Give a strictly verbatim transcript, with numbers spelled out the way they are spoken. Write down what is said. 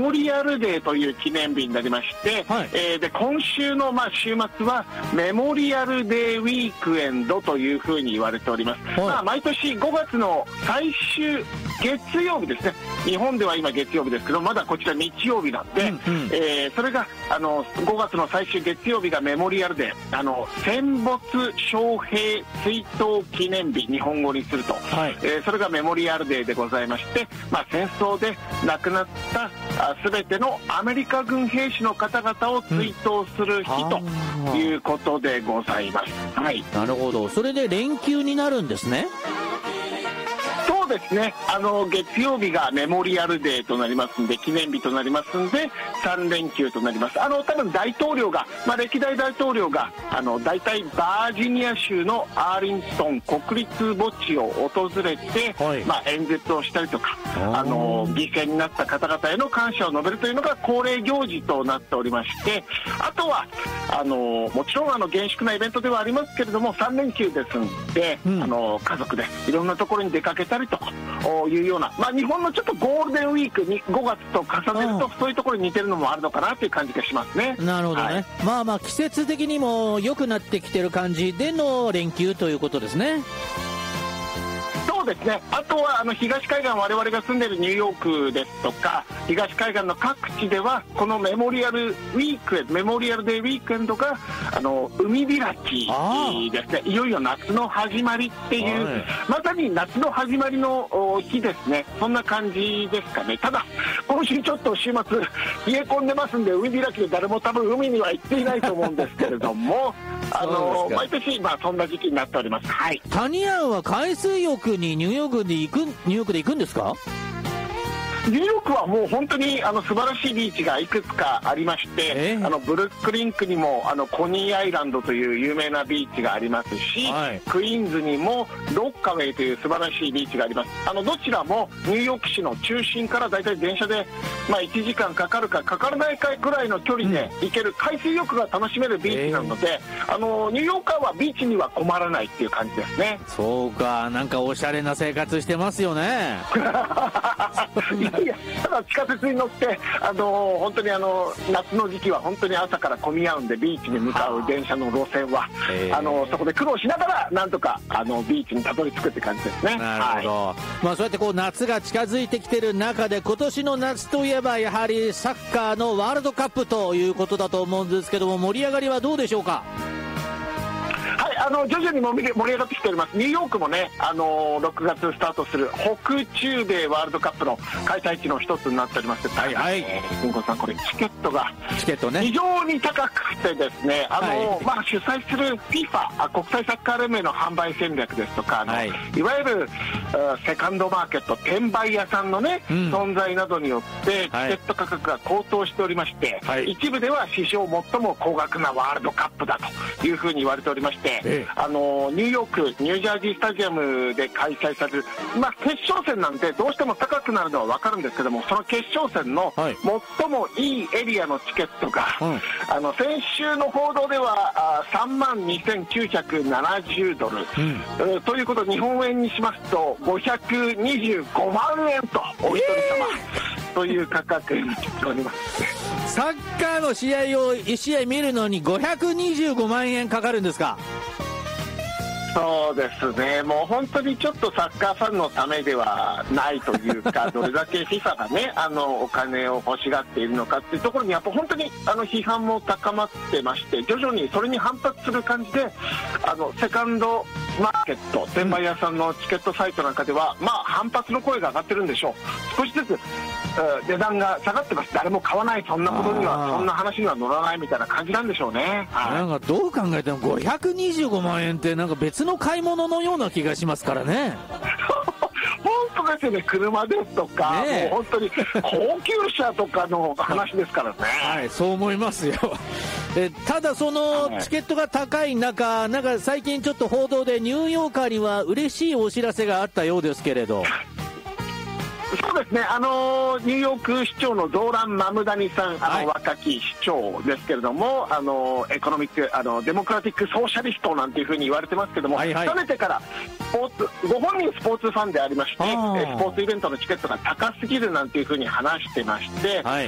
モリアルデーという記念日になりまして、はい、えー、で今週のまあ週末はメモリアルデーウィークエンドというふうに言われております。はい、まあ、毎年ごがつの最終月曜日ですね。日本では今月曜日ですけど、まだこちら日曜日なんで、うんうん、えー、それがあのごがつの最終月曜日がメモリアルデー、あの戦没将兵追悼記念日、日本語にすると、はい、えー、それがメモリアルデーでございまして、まあ、戦争で亡くなったすべてのアメリカ軍兵士の方々を追悼する日、うん、ということでございます。はい、 なるほど。それで連休になるんですね。 そうですね、あの月曜日がメモリアルデーとなりますんで、記念日となりますんでさん連休となります。あの多分大統領が、まあ、歴代大統領があの大体バージニア州のアーリントン国立墓地を訪れて、はい、まあ、演説をしたりとか、あの犠牲になった方々への感謝を述べるというのが恒例行事となっておりまして、あとはあのもちろんあの厳粛なイベントではありますけれども、さん連休ですんで、うん、あの家族でいろんなところに出かけたりというような、まあ、日本のちょっとゴールデンウィークにごがつと重ねるとそういうところに似てるのもあるのかなという感じがしますね。 なるほどね、はい、まあまあ季節的にも良くなってきてる感じでの連休ということですね。 そうですね。あとはあの東海岸、我々が住んでいるニューヨークですとか東海岸の各地ではこのメモリアルウィークエンドメモリアルデーウィークエンドがあの海開きですね。いよいよ夏の始まりっていう、はい、まさに夏の始まりの日ですね。そんな感じですかね。ただ今週ちょっと週末冷え込んでますんで、海開きで誰も多分海には行っていないと思うんですけれどもあの毎年、まあ、そんな時期になっております。はい、 タニアンは海水浴にニューヨークで行くニューヨークで行くんですか？ ニューヨークはもう本当にあの素晴らしいビーチがいくつかありまして、えー、あのブルックリンクにもあのコニーアイランドという有名なビーチがありますし、はい、クイーンズにもロッカウェイという素晴らしいビーチがあります。あのどちらもニューヨーク市の中心からだいたい電車で、まあ、いちじかんかかるかかからないかぐらいの距離で行ける、海水浴が楽しめるビーチなので、えー、あのニューヨーカーはビーチには困らないっていう感じですね。 そうか、なんかおしゃれな生活してますよね。 いや、ただ地下鉄に乗ってあの本当にあの夏の時期は本当に朝から混み合うんで、ビーチに向かう電車の路線は、えー、あのそこで苦労しながらなんとかあのビーチにたどり着くって感じですね。 なるほど、はい、まあ、そうやってこう夏が近づいてきてる中で、今年の夏といえばやはりサッカーのワールドカップということだと思うんですけども、盛り上がりはどうでしょうか？ はい、あの徐々に盛り上がってきております。ニューヨークもね、あのろくがつスタートする北中米ワールドカップの開催地の一つになっておりまして、はいはい、金子さん、これチケットがチケットね非常に高くてですね、あの、はい、まあ、主催する フィファ 国際サッカー連盟の販売戦略ですとか、あの、はい、いわゆるセカンドマーケット、転売屋さんのね、うん、存在などによってチケット価格が高騰しておりまして、はい、一部では史上最も高額なワールドカップだというふうに言われておりまして、ええ、あのニューヨークニュージャージースタジアムで開催される、まあ、決勝戦なんでどうしても高くなるのは分かるんですけども、その決勝戦の最もいいエリアのチケットが、はい、あの先週の報道ではさんまんにせんきゅうひゃくななじゅうドル、うん、ということで日本円にしますとごひゃくにじゅうごまんえんとお一人様、えー、という価格になっております。 サッカーの試合をいち試合見るのにごひゃくにじゅうごまんえんかかるんですか？ そうですね、もう本当にちょっとサッカーファンのためではないというかどれだけ フィファ がね、あのお金を欲しがっているのかっていうところにやっぱ本当にあの批判も高まってまして、徐々にそれに反発する感じで、あのセカンドマーケット、転売屋さんのチケットサイトなんかでは、まあ反発の声が上がってるんでしょう。少しずつ値段が下がってます。誰も買わない、そんなことには、そんな話には乗らないみたいな感じなんでしょうね。はい、 なんかどう考えてもごひゃくにじゅうごまんえんってなんか別の買い物のような気がしますからね。 本当ですよね。車ですとか、ね、もう本当に高級車とかの話ですからね。 はい、そう思いますよ。えただそのチケットが高い中、なんか最近ちょっと報道でニューヨーカーには嬉しいお知らせがあったようですけれど。 そうですね、あのニューヨーク市長のゾーラン・マムダニさん、あの、はい、若き市長ですけれども、あのエコノミックあのデモクラティックソーシャリストなんていうふうに言われてますけども、はいはい、かねてからスポーツご本人スポーツファンでありまして、スポーツイベントのチケットが高すぎるなんていうふうに話してまして、はい、